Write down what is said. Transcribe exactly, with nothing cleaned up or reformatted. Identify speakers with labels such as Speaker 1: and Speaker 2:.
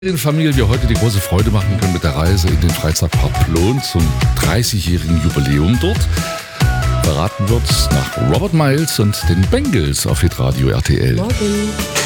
Speaker 1: Den Familien wir heute die große Freude machen können mit der Reise in den Freizeitpark Plön zum dreißigjährigen Jubiläum dort. Verraten wird nach Robert Miles und den Bengals auf Hitradio R T L.
Speaker 2: Morgen.